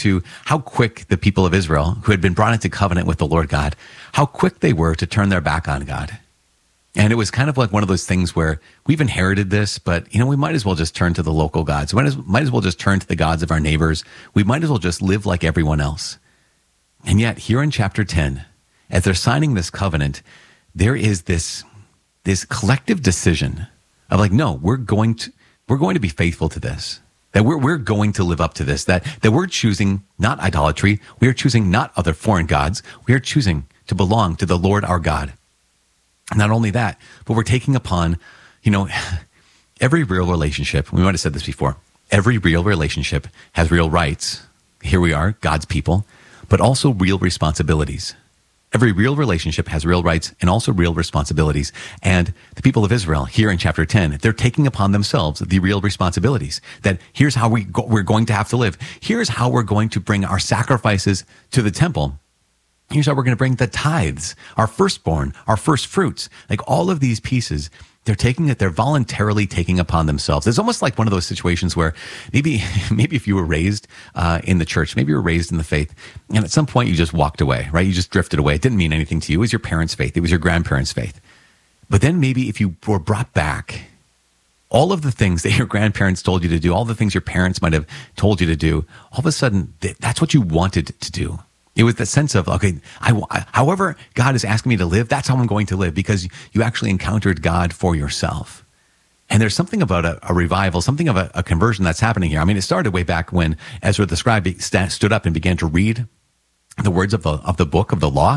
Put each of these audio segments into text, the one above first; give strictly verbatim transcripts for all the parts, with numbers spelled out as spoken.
to how quick the people of Israel, who had been brought into covenant with the Lord God, how quick they were to turn their back on God. And it was kind of like one of those things where we've inherited this, but, you know, we might as well just turn to the local gods. We might as, might as well just turn to the gods of our neighbors. We might as well just live like everyone else. And yet, here in chapter ten, as they're signing this covenant, there is this, this collective decision of like, no, we're going to, we're going to be faithful to this. That we're, we're going to live up to this. That, that we're choosing not idolatry. We are choosing not other foreign gods. We are choosing to belong to the Lord our God. Not only that, but we're taking upon, you know, every real relationship. We might have said this before. Every real relationship has real rights. Here we are, God's people, but also real responsibilities. Every real relationship has real rights and also real responsibilities. And the people of Israel here in chapter ten, they're taking upon themselves the real responsibilities that here's how we go, we're going to have to live. Here's how we're going to bring our sacrifices to the temple. Here's how we're going to bring the tithes, our firstborn, our first fruits, like all of these pieces. They're taking it, they're voluntarily taking upon themselves. It's almost like one of those situations where maybe, maybe if you were raised uh, in the church, maybe you were raised in the faith, and at some point you just walked away, right? You just drifted away. It didn't mean anything to you. It was your parents' faith. It was your grandparents' faith. But then maybe if you were brought back, all of the things that your grandparents told you to do, all the things your parents might have told you to do, all of a sudden, that's what you wanted to do. It was the sense of, okay, I, however God is asking me to live, that's how I'm going to live, because you actually encountered God for yourself. And there's something about a, a revival, something of a, a conversion that's happening here. I mean, it started way back when Ezra the scribe stood up and began to read the words of the, of the book of the law.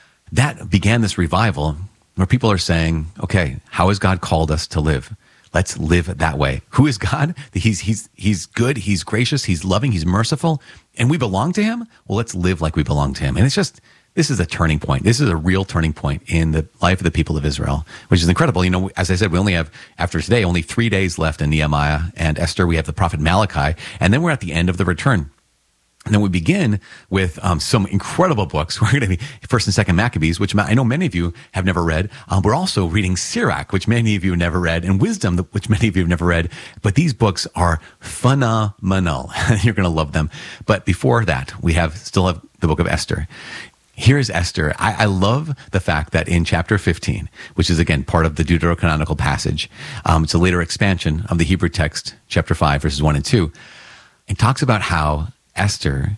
That began this revival where people are saying, okay, how has God called us to live? Let's live that way. Who is God? He's, he's, he's good. He's gracious. He's loving. He's merciful. And we belong to him. Well, let's live like we belong to him. And it's just, this is a turning point. This is a real turning point in the life of the people of Israel, which is incredible. You know, as I said, we only have, after today, only three days left in Nehemiah and Esther. We have the prophet Malachi, and then we're at the end of the return. And then we begin with um, some incredible books. We're going to be First and Second Maccabees, which I know many of you have never read. Um, we're also reading Sirach, which many of you have never read, and Wisdom, which many of you have never read. But these books are phenomenal. You're going to love them. But before that, we have still have the book of Esther. Here's Esther. I, I love the fact that in chapter fifteen, which is again part of the Deuterocanonical passage, um, it's a later expansion of the Hebrew text, chapter five, verses one and two. It talks about how Esther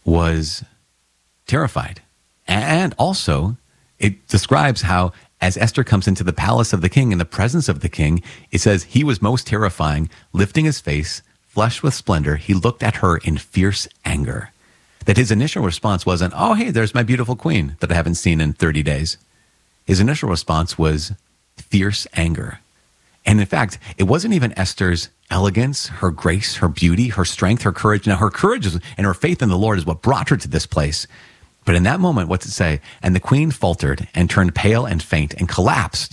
was terrified. And also, it describes how as Esther comes into the palace of the king, in the presence of the king, it says he was most terrifying, lifting his face, flushed with splendor, he looked at her in fierce anger. That his initial response wasn't, oh, hey, there's my beautiful queen that I haven't seen in thirty days. His initial response was fierce anger. And in fact, it wasn't even Esther's elegance, her grace, her beauty, her strength, her courage. Now, her courage and her faith in the Lord is what brought her to this place. But in that moment, what's it say? And the queen faltered and turned pale and faint and collapsed.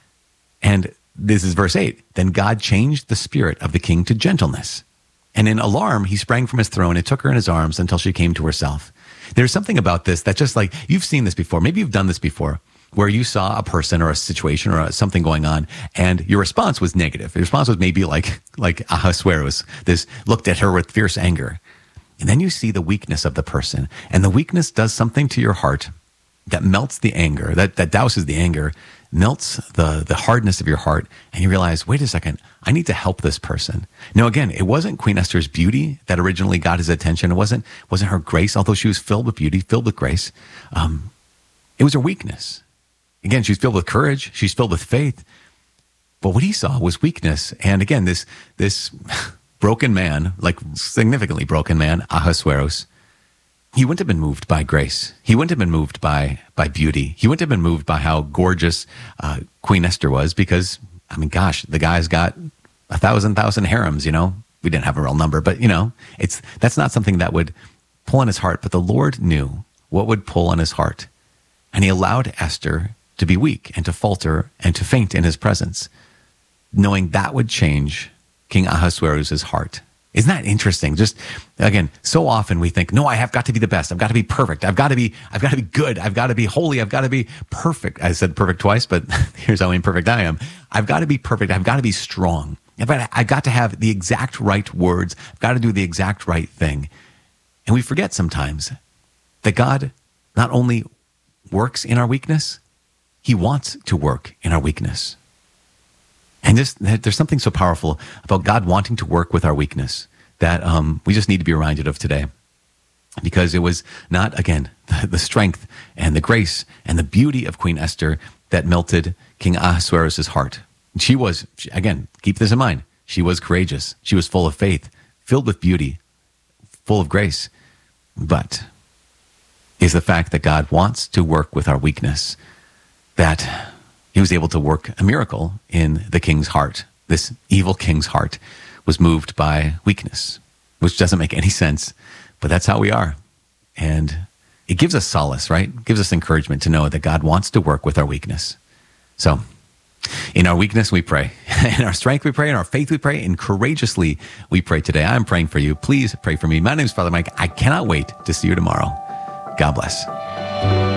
And this is verse eight. Then God changed the spirit of the king to gentleness. And in alarm, he sprang from his throne and took her in his arms until she came to herself. There's something about this that just like, you've seen this before. Maybe you've done this before, where you saw a person or a situation or a, something going on, and your response was negative. Your response was maybe like, like Ahasuerus, this looked at her with fierce anger. And then you see the weakness of the person, and the weakness does something to your heart that melts the anger, that, that douses the anger, melts the, the hardness of your heart, and you realize, wait a second, I need to help this person. Now, again, it wasn't Queen Esther's beauty that originally got his attention. It wasn't, wasn't her grace, although she was filled with beauty, filled with grace. Um, it was her weakness. Again, she's filled with courage. She's filled with faith. But what he saw was weakness. And again, this this broken man, like significantly broken man, Ahasuerus, he wouldn't have been moved by grace. He wouldn't have been moved by by beauty. He wouldn't have been moved by how gorgeous uh, Queen Esther was, because, I mean, gosh, the guy's got a thousand, thousand harems, you know. We didn't have a real number, but, you know, it's that's not something that would pull on his heart. But the Lord knew what would pull on his heart. And he allowed Esther to be weak and to falter and to faint in his presence, knowing that would change King Ahasuerus' heart. Isn't that interesting? Just, again, so often we think, no, I have got to be the best. I've got to be perfect. I've got to be, I've got to be good. I've got to be holy. I've got to be perfect. I said perfect twice, but here's how imperfect I am. I've got to be perfect. I've got to be strong. I've got to, I've got to have the exact right words. I've got to do the exact right thing. And we forget sometimes that God not only works in our weakness, he wants to work in our weakness. And this, there's something so powerful about God wanting to work with our weakness that um, we just need to be reminded of today. Because it was not, again, the, the strength and the grace and the beauty of Queen Esther that melted King Ahasuerus' heart. She was, again, keep this in mind, she was courageous. She was full of faith, filled with beauty, full of grace. But is the fact that God wants to work with our weakness, that he was able to work a miracle in the king's heart. This evil king's heart was moved by weakness, which doesn't make any sense, but that's how we are. And it gives us solace, right? It gives us encouragement to know that God wants to work with our weakness. So in our weakness, we pray. In our strength, we pray. In our faith, we pray. And courageously, we pray today. I'm praying for you. Please pray for me. My name is Father Mike. I cannot wait to see you tomorrow. God bless.